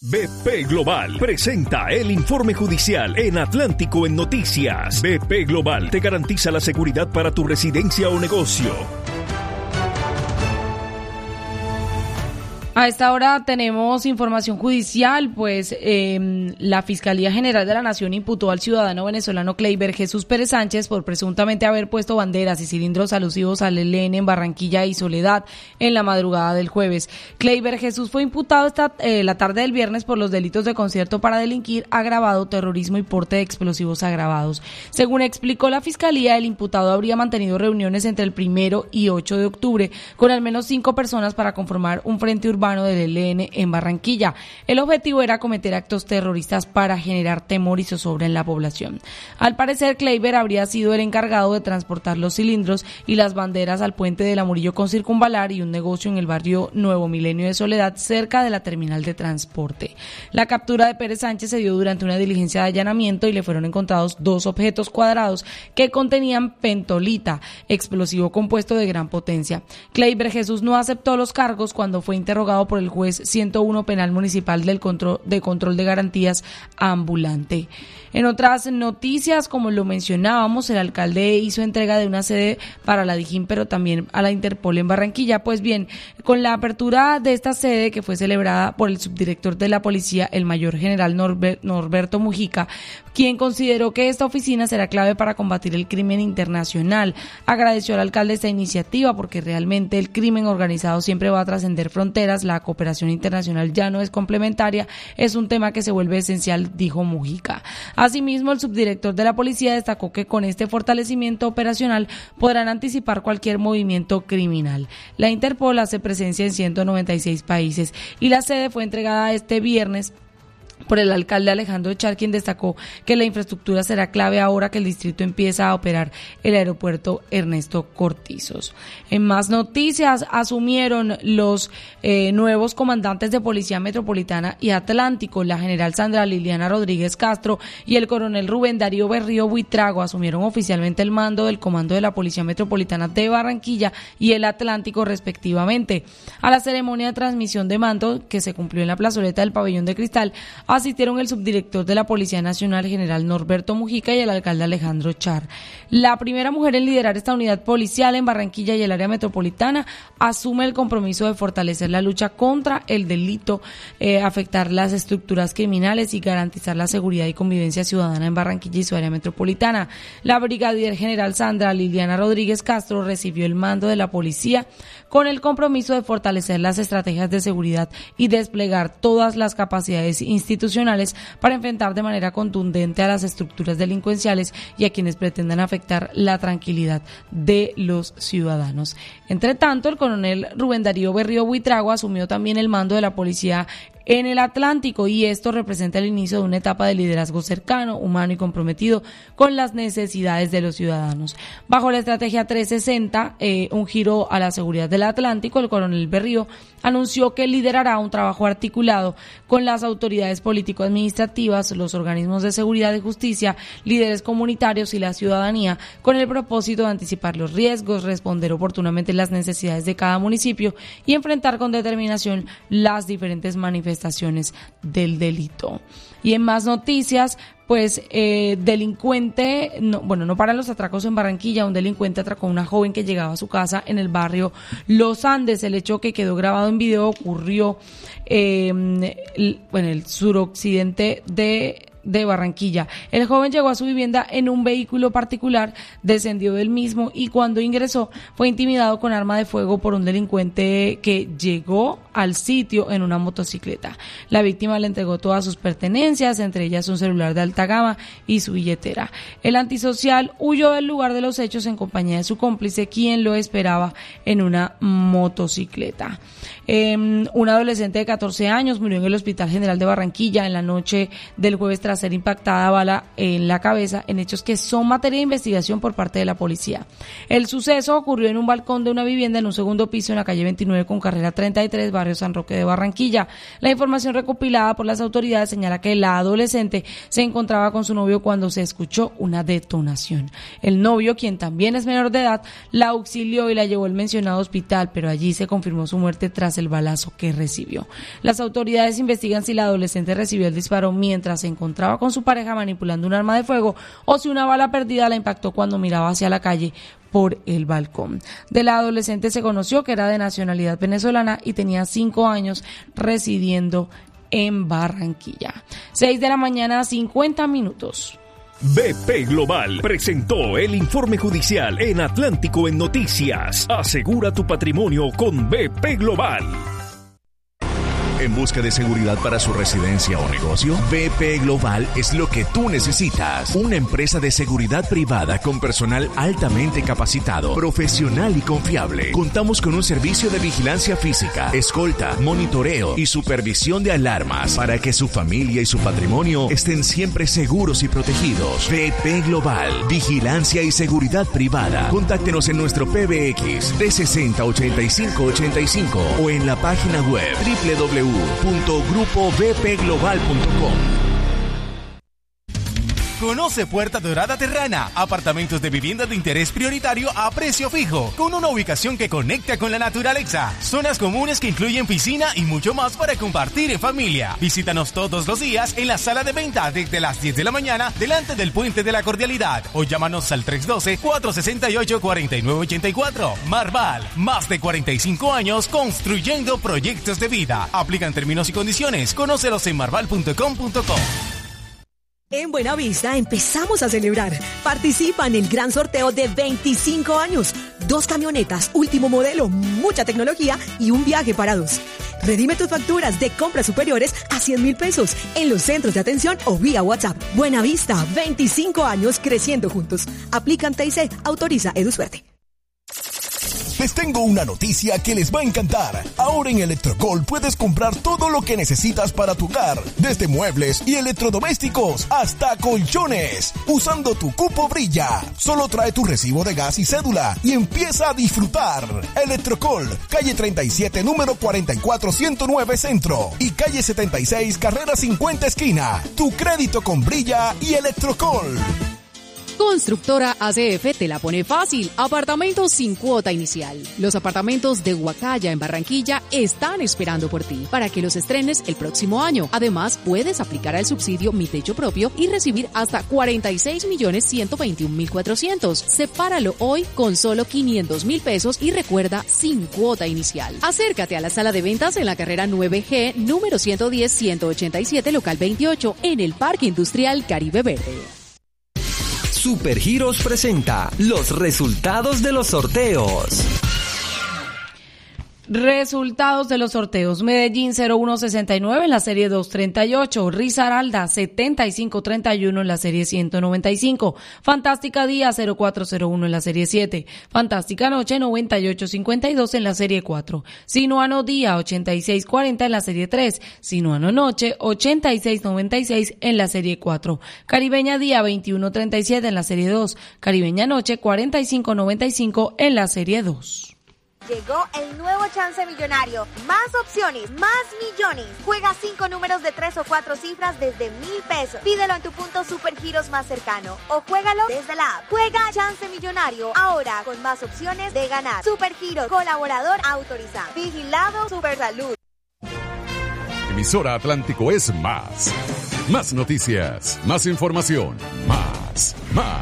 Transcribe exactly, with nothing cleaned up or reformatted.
B P Global presenta el informe judicial en Atlántico en Noticias. B P Global te garantiza la seguridad para tu residencia o negocio. A esta hora tenemos información judicial, pues eh, la Fiscalía General de la Nación imputó al ciudadano venezolano Kleiber Jesús Pérez Sánchez por presuntamente haber puesto banderas y cilindros alusivos al E L N en Barranquilla y Soledad en la madrugada del jueves. Kleiber Jesús fue imputado esta eh, la tarde del viernes por los delitos de concierto para delinquir, agravado, terrorismo y porte de explosivos agravados. Según explicó la Fiscalía, el imputado habría mantenido reuniones entre el primero y ocho de octubre con al menos cinco personas para conformar un frente urbano del E L N en Barranquilla. El objetivo era cometer actos terroristas para generar temor y zozobra en la población. Al parecer, Kleiber habría sido el encargado de transportar los cilindros y las banderas al puente de la Murillo con Circunvalar y un negocio en el barrio Nuevo Milenio de Soledad, cerca de la terminal de transporte. La captura de Pérez Sánchez se dio durante una diligencia de allanamiento y le fueron encontrados dos objetos cuadrados que contenían pentolita, explosivo compuesto de gran potencia. Kleiber Jesús no aceptó los cargos cuando fue interrogado por el juez ciento uno Penal Municipal del control de control de garantías ambulante. En otras noticias, como lo mencionábamos, el alcalde hizo entrega de una sede para la DIJÍN, pero también a la Interpol en Barranquilla. Pues bien, con la apertura de esta sede, que fue celebrada por el subdirector de la policía, el mayor general Norber- Norberto Mujica, quien consideró que esta oficina será clave para combatir el crimen internacional. Agradeció al alcalde esta iniciativa porque realmente el crimen organizado siempre va a trascender fronteras, la cooperación internacional ya no es complementaria, es un tema que se vuelve esencial, dijo Mujica. Asimismo, el subdirector de la policía destacó que con este fortalecimiento operacional podrán anticipar cualquier movimiento criminal. La Interpol hace presencia en ciento noventa y seis países y la sede fue entregada este viernes por el alcalde Alejandro Char, quien destacó que la infraestructura será clave ahora que el distrito empieza a operar el aeropuerto Ernesto Cortizos. En más noticias, asumieron los eh, nuevos comandantes de Policía Metropolitana y Atlántico, la general Sandra Liliana Rodríguez Castro y el coronel Rubén Darío Berrío Buitrago, asumieron oficialmente el mando del comando de la Policía Metropolitana de Barranquilla y el Atlántico respectivamente. A la ceremonia de transmisión de mando, que se cumplió en la plazoleta del Pabellón de Cristal, asistieron el subdirector de la Policía Nacional, general Norberto Mujica, y el alcalde Alejandro Char. La primera mujer en liderar esta unidad policial en Barranquilla y el área metropolitana asume el compromiso de fortalecer la lucha contra el delito, eh, afectar las estructuras criminales y garantizar la seguridad y convivencia ciudadana en Barranquilla y su área metropolitana. La brigadier general Sandra Liliana Rodríguez Castro recibió el mando de la policía con el compromiso de fortalecer las estrategias de seguridad y desplegar todas las capacidades institucionales para enfrentar de manera contundente a las estructuras delincuenciales y a quienes pretendan afectar la tranquilidad de los ciudadanos. Entre tanto, el coronel Rubén Darío Berrío Buitrago asumió también el mando de la policía en el Atlántico, y esto representa el inicio de una etapa de liderazgo cercano, humano y comprometido con las necesidades de los ciudadanos. Bajo la estrategia trescientos sesenta, eh, un giro a la seguridad del Atlántico, el coronel Berrío anunció que liderará un trabajo articulado con las autoridades político-administrativas, los organismos de seguridad y justicia, líderes comunitarios y la ciudadanía, con el propósito de anticipar los riesgos, responder oportunamente las necesidades de cada municipio y enfrentar con determinación las diferentes manifestaciones del delito. Y en más noticias, pues eh, delincuente, no, bueno, no paran los atracos en Barranquilla. Un delincuente atracó a una joven que llegaba a su casa en el barrio Los Andes. El hecho, que quedó grabado en video, ocurrió eh, el, bueno, el suroccidente de de Barranquilla. El joven llegó a su vivienda en un vehículo particular, descendió del mismo y cuando ingresó fue intimidado con arma de fuego por un delincuente que llegó al sitio en una motocicleta. La víctima le entregó todas sus pertenencias, entre ellas un celular de alta gama y su billetera. El antisocial huyó del lugar de los hechos en compañía de su cómplice, quien lo esperaba en una motocicleta. Eh, un adolescente de catorce años murió en el Hospital General de Barranquilla en la noche del jueves tras ser impactada a bala en la cabeza, en hechos que son materia de investigación por parte de la policía. El suceso ocurrió en un balcón de una vivienda en un segundo piso en la calle veintinueve con carrera treinta y tres, barrio San Roque de Barranquilla. La información recopilada por las autoridades señala que la adolescente se encontraba con su novio cuando se escuchó una detonación. El novio, quien también es menor de edad, la auxilió y la llevó al mencionado hospital, pero allí se confirmó su muerte tras el balazo que recibió. Las autoridades investigan si la adolescente recibió el disparo mientras se encontraba con su pareja manipulando un arma de fuego o si una bala perdida la impactó cuando miraba hacia la calle por el balcón. De la adolescente se conoció que era de nacionalidad venezolana y tenía cinco años residiendo en Barranquilla. Seis de la mañana, cincuenta minutos. B P Global presentó el informe judicial en Atlántico en Noticias. Asegura tu patrimonio con B P Global. ¿En busca de seguridad para su residencia o negocio? B P Global es lo que tú necesitas. Una empresa de seguridad privada con personal altamente capacitado, profesional y confiable. Contamos con un servicio de vigilancia física, escolta, monitoreo y supervisión de alarmas para que su familia y su patrimonio estén siempre seguros y protegidos. B P Global, vigilancia y seguridad privada. Contáctenos en nuestro P B X trescientos sesenta, ochenta y cinco ochenta y cinco o en la página web doble u doble u doble u punto grupo b p global punto com. Conoce Puerta Dorada Terrana, apartamentos de vivienda de interés prioritario a precio fijo, con una ubicación que conecta con la naturaleza, zonas comunes que incluyen piscina y mucho más para compartir en familia. Visítanos todos los días en la sala de venta desde las diez de la mañana delante del Puente de la Cordialidad o llámanos al tres uno dos, cuatro seis ocho, cuatro nueve ocho cuatro. Marval, más de cuarenta y cinco años construyendo proyectos de vida. Aplican términos y condiciones. Conócelos en marval punto com punto co. En Buenavista empezamos a celebrar. Participa en el gran sorteo de veinticinco años. Dos camionetas, último modelo, mucha tecnología y un viaje para dos. Redime tus facturas de compras superiores a cien mil pesos en los centros de atención o vía WhatsApp. Buenavista, veinticinco años creciendo juntos. Aplican T I C, autoriza EduSuerte. Les tengo una noticia que les va a encantar. Ahora en Electrocol puedes comprar todo lo que necesitas para tu hogar, desde muebles y electrodomésticos hasta colchones, usando tu cupo Brilla. Solo trae tu recibo de gas y cédula y empieza a disfrutar. Electrocol, calle treinta y siete, número cuarenta y cuatro ciento nueve Centro y calle setenta y seis, carrera cincuenta esquina. Tu crédito con Brilla y Electrocol. Constructora A C F te la pone fácil. Apartamentos sin cuota inicial. Los apartamentos de Huacaya en Barranquilla están esperando por ti para que los estrenes el próximo año. Además, puedes aplicar al subsidio Mi Techo Propio y recibir hasta cuarenta y seis millones ciento veintiún mil cuatrocientos. Sepáralo hoy con solo quinientos mil pesos y recuerda, sin cuota inicial. Acércate a la sala de ventas en la carrera nueve G, número ciento diez, ciento ochenta y siete, local veintiocho, en el Parque Industrial Caribe Verde. Supergiros presenta los resultados de los sorteos. Resultados de los sorteos. Medellín cero uno sesenta y nueve en la serie doscientos treinta y ocho, Risaralda setenta y cinco treinta y uno en la serie ciento noventa y cinco, Fantástica Día cero cuatro cero uno en la serie siete, Fantástica Noche noventa y ocho cincuenta y dos en la serie cuatro, Sinuano Día ochenta y seis cuarenta en la serie tres, Sinuano Noche ochenta y seis noventa y seis en la serie cuatro, Caribeña Día veintiuno treinta y siete en la serie dos, Caribeña Noche cuarenta y cinco noventa y cinco en la serie dos. Llegó el nuevo Chance Millonario. Más opciones, más millones. Juega cinco números de tres o cuatro cifras desde mil pesos. Pídelo en tu punto Supergiros más cercano o juégalo desde la app. Juega Chance Millonario ahora con más opciones de ganar. Supergiros, colaborador autorizado. Vigilado Supersalud. Emisora Atlántico es más. Más noticias, más información, más, más.